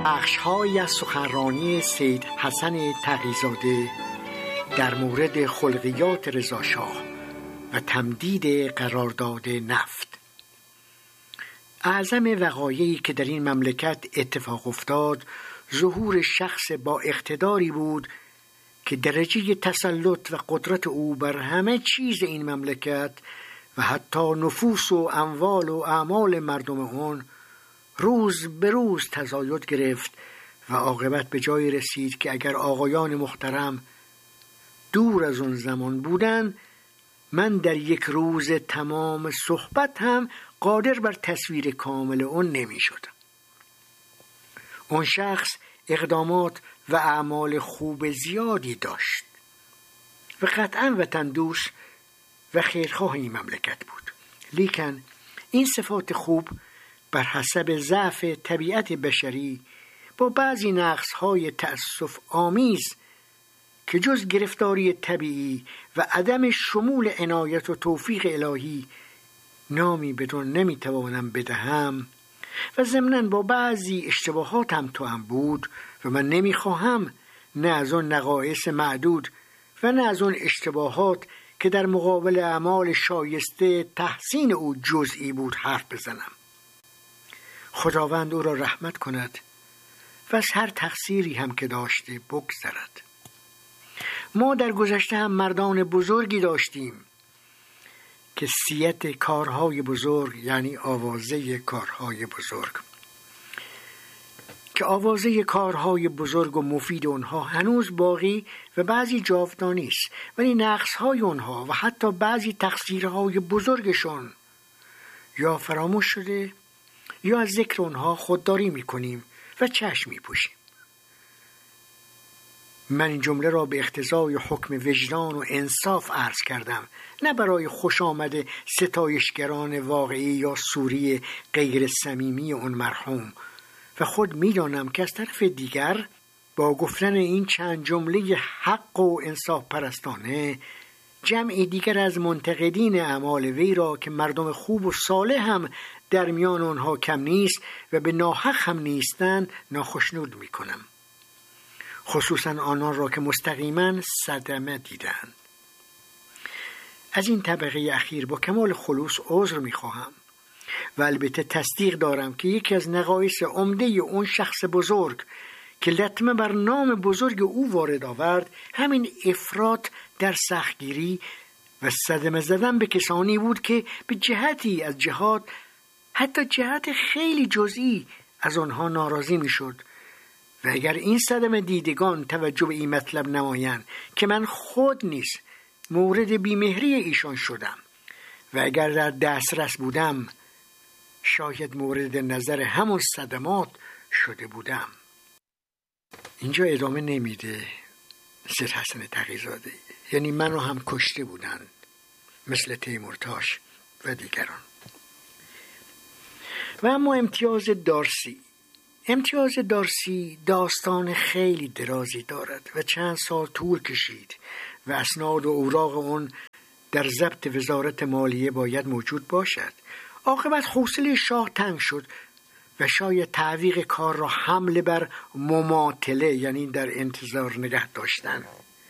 بخش‌هایی از سخنرانی سید حسن تقی‌زاده در مورد خلقیات رضاشاه و تمدید قرارداد نفت. اعظم وقایعی که در این مملکت اتفاق افتاد ظهور شخص با اقتداری بود که درجه تسلط و قدرت او بر همه چیز این مملکت و حتی نفوس و اموال و اعمال مردم آن روز به روز تزاید گرفت و عاقبت به جای رسید که اگر آقایان محترم دور از اون زمان بودن، من در یک روز تمام صحبت هم قادر بر تصویر کامل اون نمی شدم. اون شخص اقدامات و اعمال خوب زیادی داشت و قطعا وطن دوست و خیرخواه این مملکت بود، لیکن این صفات خوب بر حسب ضعف طبیعت بشری با بعضی نقص‌های تأسف آمیز که جز گرفتاری طبیعی و عدم شمول عنایت و توفیق الهی نامی بدون نمیتوانم بدهم و ضمناً با بعضی اشتباهات هم توأم بود و من نمیخواهم نه از اون نقایص معدود و نه از اون اشتباهات که در مقابل اعمال شایسته تحسین او جزئی بود حرف بزنم. خداوند او را رحمت کند و از هر تقصیری هم که داشته بگذرد. ما در گذشته هم مردان بزرگی داشتیم که سیت کارهای بزرگ، یعنی آوازه کارهای بزرگ، که آوازه کارهای بزرگ و مفید اونها هنوز باقی و بعضی جاودانی است، ولی نقصهای اونها و حتی بعضی تقصیرهای بزرگشون یا فراموش شده یا از ذکر اونها خودداری میکنیم و چشم میپوشیم. من این جمله را به اقتضای حکم وجدان و انصاف عرض کردم، نه برای خوش آمد ستایشگران واقعی یا صوری غیر صمیمی اون مرحوم، و خود میدانم که از طرف دیگر با گفتن این چند جمله حق و انصاف پرستانه جمعی دیگر از منتقدین اعمال وی را که مردم خوب و صالح هم در میان آنها کم نیست و به ناحق هم نیستند ناخشنود میکنم، خصوصا آنان را که مستقیما صدمه دیدند. از این طبقه اخیر با کمال خلوص عذر میخواهم و البته تصدیق دارم که یکی از نقایص عمده اون شخص بزرگ که لطمه بر نام بزرگ او وارد آورد همین افراط در سختگیری و صدمه زدن به کسانی بود که به جهتی از جهات، حتی جهت خیلی جزئی، از آنها ناراضی میشد. و اگر این صدمه دیدگان توجه به این مطلب نمایند که من خود نیز مورد بیمهری ایشان شدم و اگر در دسترس بودم شاید مورد نظر همون صدمات شده بودم. اینجا ادامه نمیده سید حسن تقی‌زاده، یعنی منو هم کشته بودند مثل تیمورتاش و دیگران. و اما امتیاز دارسی داستان خیلی درازی دارد و چند سال طول کشید و اسناد و اوراق اون در ضبط وزارت مالیه باید موجود باشد. عاقبت حوصله شاه تنگ شد و شاید تعویق کار را حمله بر مماطله، یعنی در انتظار نگه داشتن،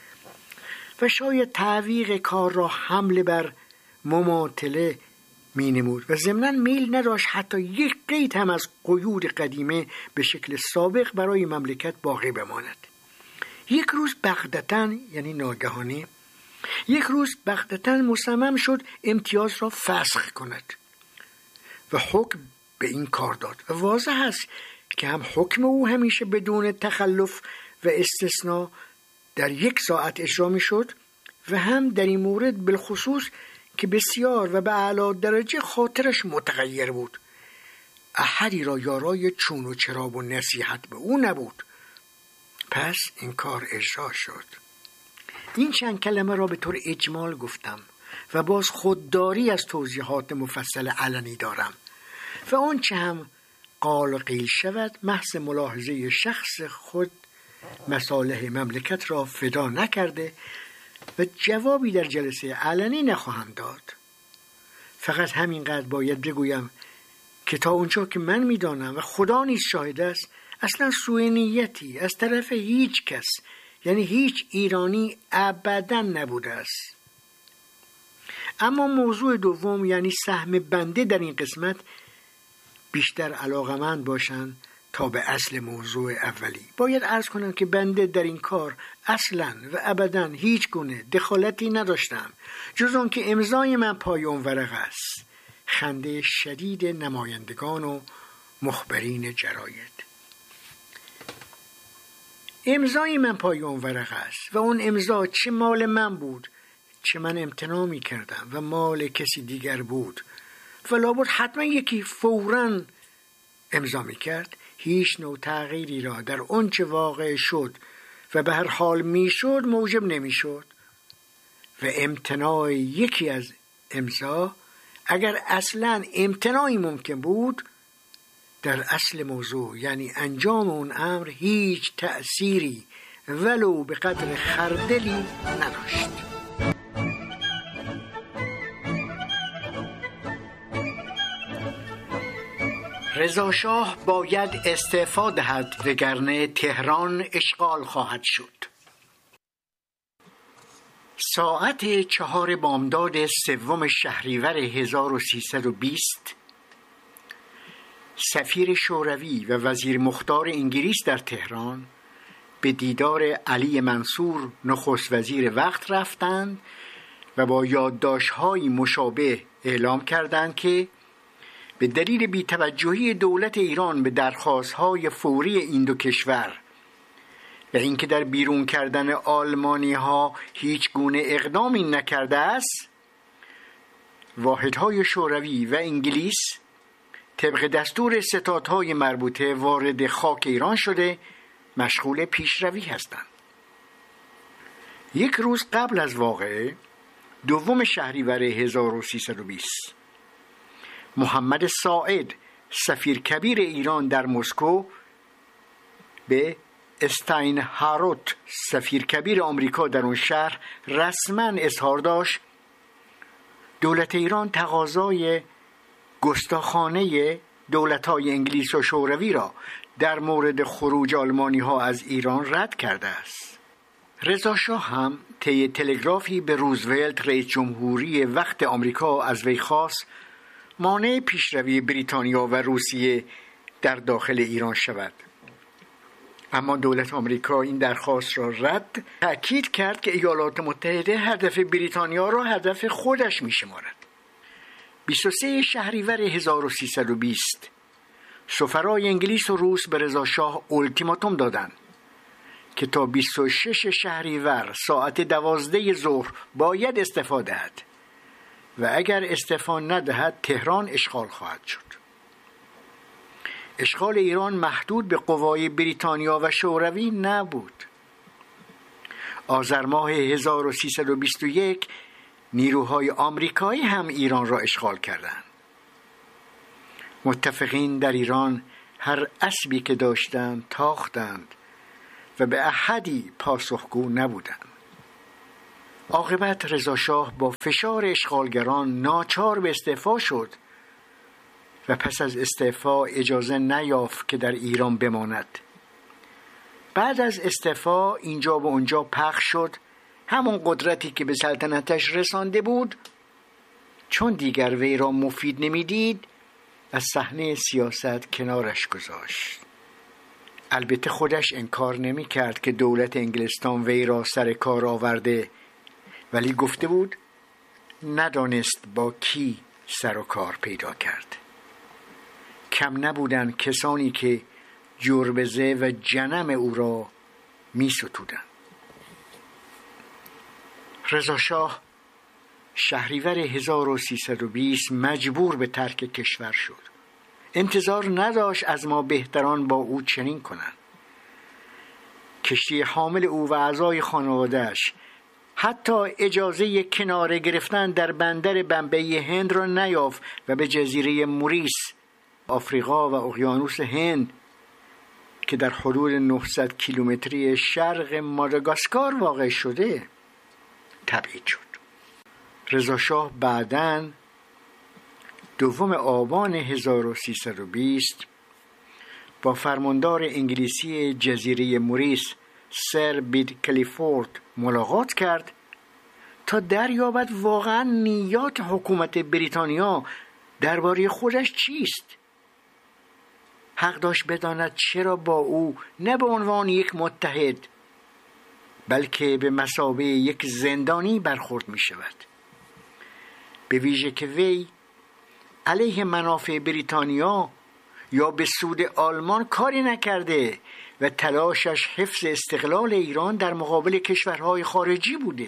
می نمود و ضمناً میل نداشت حتی یک قید هم از قیود قدیمه به شکل سابق برای مملکت باقی بماند. یک روز بغتةً، یعنی ناگهانی، مصمم شد امتیاز را فسخ کند و حکم به این کار داد و واضح است که هم حکم او همیشه بدون تخلف و استثناء در 1 ساعت اجرا می شد و هم در این مورد بالخصوص که بسیار و به اعلی درجه خاطرش متغیر بود، احدی را یارای چون و چراب و نصیحت به او نبود. پس این کار اجرا شد. این چند کلمه را به طور اجمال گفتم و باز خودداری از توضیحات مفصل علنی دارم و اون چه هم قال و قیل شود محض ملاحظه شخص خود مصالح مملکت را فدا نکرده و جوابی در جلسه علنی نخواهم داد. فقط همینقدر باید بگویم که تا اونجا که من میدانم و خدا نیز شاهد است، اصلا سوء نیتی از طرف هیچ کس، یعنی هیچ ایرانی ابداً نبوده است. اما موضوع دوم، یعنی سهم بنده در این قسمت، بیشتر علاقمند باشند تا به اصل موضوع اولی. باید عرض کنم که بنده در این کار اصلاً و ابداً هیچ گونه دخالتی نداشتم، جز آن که امضای من پای اون ورق است. خنده شدید نمایندگان و مخبرین جراید. امضای من پای اون ورق است و اون امضا چه مال من بود، چه من امتناع می کردم و مال کسی دیگر بود و لابد حتما یکی فوراً امضا می کرد، هیچ نوع تغییری را در اون چه واقع شد و به هر حال می شد موجب نمی شد. و امتناع یکی از امضا، اگر اصلاً امتناعی ممکن بود، در اصل موضوع یعنی انجام اون امر هیچ تأثیری ولو به قدر خردلی نداشت. رضا شاه باید استعفا دهد وگرنه تهران اشغال خواهد شد. ساعت 4 بامداد 3 شهریور 1320 سفیر شوروی و وزیر مختار انگلیس در تهران به دیدار علی منصور نخست وزیر وقت رفتند و با یادداشت‌های مشابه اعلام کردند که به دلیل بی‌توجهی دولت ایران به درخواست‌های فوری این دو کشور و اینکه در بیرون کردن آلمانی‌ها هیچ گونه اقدامی نکرده است، واحدهای شوروی و انگلیس طبق دستور ستادهای مربوطه وارد خاک ایران شده مشغول پیشروی هستند. یک روز قبل از واقعه، 2 شهریور 1320، محمد ساعد سفیر کبیر ایران در مسکو به استاینهاروت سفیر کبیر آمریکا در اون شهر رسما اظهار داشت دولت ایران تقاضای گستاخانه دولت‌های انگلیس و شوروی را در مورد خروج آلمانی‌ها از ایران رد کرده است. رضا شاه هم طی تلگرافی به روزولت رئیس جمهوری وقت آمریکا از وی خواست مانع پیشروی بریتانیا و روسیه در داخل ایران شود. اما دولت آمریکا این درخواست را رد، تأکید کرد که ایالات متحده هدف بریتانیا را هدف خودش می‌شمارد. 23 شهریور 1320 سفرای انگلیس و روس به رضا شاه اولتیماتوم دادند که تا 26 شهریور ساعت 12 ظهر باید استعفا دهد و اگر استعفا ندهد تهران اشغال خواهد شد. اشغال ایران محدود به قوای بریتانیا و شوروی نبود. آذر ماه 1321 نیروهای آمریکایی هم ایران را اشغال کردند. متفقین در ایران هر اسبی که داشتند تاختند و به احدی پاسخگو نبودند. عاقبت رضا شاه با فشار اشغالگران ناچار به استعفا شد و پس از استعفا اجازه نیافت که در ایران بماند. بعد از استعفا اینجا و اونجا پخش شد، همون قدرتی که به سلطنتش رسانده بود، چون دیگر وی را مفید نمیدید از صحنه سیاست کنارش گذاشت. البته خودش انکار نمی کرد که دولت انگلستان وی را سر کار آورده، ولی گفته بود ندانست با کی سر و کار پیدا کرد. کم نبودند کسانی که جربزه و جنم او را می ستودند. رضا شاه شهریور 1320 مجبور به ترک کشور شد. انتظار نداشت از ما بهتران با او چنین کنند. کشتی حامل او و اعضای خانواده‌اش حتی اجازه کناره گرفتن در بندر بمبئی هند را نیافت و به جزیره موریس، آفریقا و اقیانوس هند که در حدود 900 کیلومتری شرق ماداگاسکار واقع شده تبعید شد. رضا شاه بعداً 2 آبان 1320 با فرماندار انگلیسی جزیره موریس سر بید کلیفورد ملاقات کرد تا دریابد واقعا نیات حکومت بریتانیا درباره خودش چیست. حق داشت بداند چرا با او نه به عنوان یک متحد بلکه به مثابه یک زندانی برخورد می شود، به ویژه که وی علیه منافع بریتانیا یا به سود آلمان کاری نکرده و تلاشش حفظ استقلال ایران در مقابل کشورهای خارجی بوده.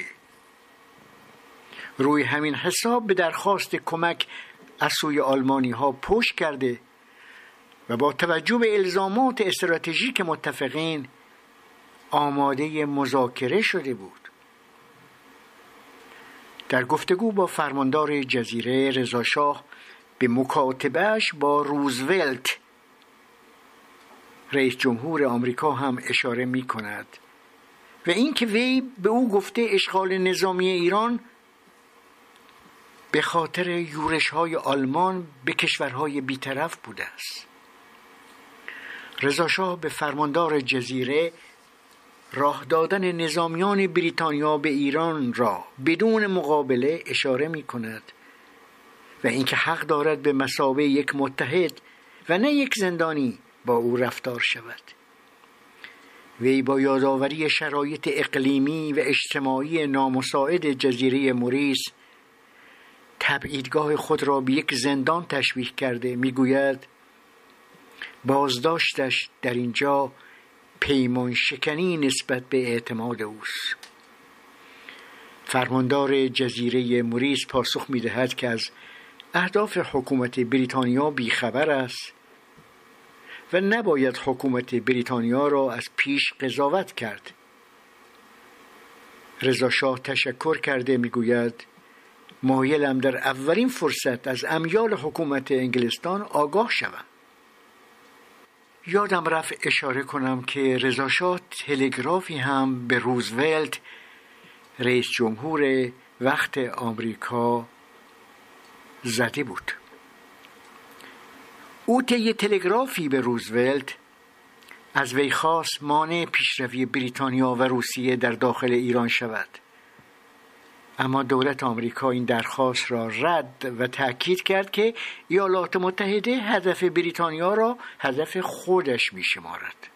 روی همین حساب به درخواست کمک از سوی آلمانی ها پشت کرده و با توجه به الزامات استراتژیک متفقین آماده مذاکره شده بود. در گفتگو با فرماندار جزیره رضاشاه به مکاتبهش با روزولت رئیس جمهور آمریکا هم اشاره می کند و اینکه وی به او گفته اشغال نظامی ایران به خاطر یورش‌های آلمان به کشورهای بی‌طرف بوده است. رضاشاه به فرماندار جزیره راه دادن نظامیان بریتانیا به ایران را بدون مقابله اشاره می کند و اینکه حق دارد به مثابه یک متحد و نه یک زندانی با او رفتار شود. وی با یادآوری شرایط اقلیمی و اجتماعی نامساعد جزیره موریس تبعیدگاه خود را به یک زندان تشبیه کرده میگوید بازداشتش در اینجا پیمان شکنی نسبت به اعتماد اوست. فرماندار جزیره موریس پاسخ می‌دهد که از اهداف حکومت بریتانیا بیخبر است و نباید حکومت بریتانیا را از پیش قضاوت کرد. رضاشاه تشکر کرده میگوید مایلم در اولین فرصت از امیال حکومت انگلستان آگاه شوم. یادم رفت اشاره کنم که رضاشاه تلگرافی هم به روزولت رئیس جمهور وقت آمریکا زده بود. او طی تلگرافی به روزولت از وی خواست مانع پیشروی بریتانیا و روسیه در داخل ایران شود، اما دولت آمریکا این درخواست را رد و تأکید کرد که ایالات متحده هدف بریتانیا را هدف خودش می‌شمارد.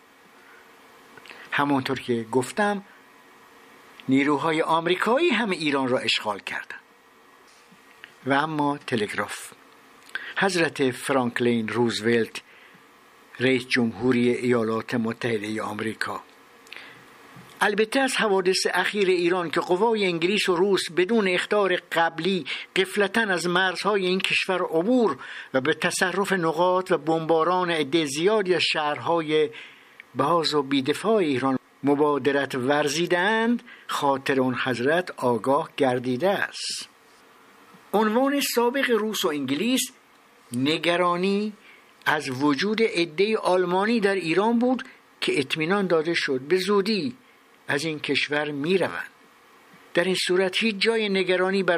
همانطور که گفتم نیروهای آمریکایی هم ایران را اشغال کردند. و اما تلگراف حضرت فرانکلین روزولت رئیس جمهوری ایالات متحده آمریکا: البته از حوادث اخیر ایران که قوای انگلیس و روس بدون اخطار قبلی غفلتاً از مرزهای این کشور عبور و به تصرف نقاط و بمباران عده زیادی از شهرهای باز و بیدفاع ایران مبادرت ورزیدند، خاطر آن حضرت آگاه گردیده است. عنوان سابق روس و انگلیس نگرانی از وجود عده آلمانی در ایران بود که اطمینان داده شد به زودی از این کشور می روند. در این صورت هیچ جای نگرانی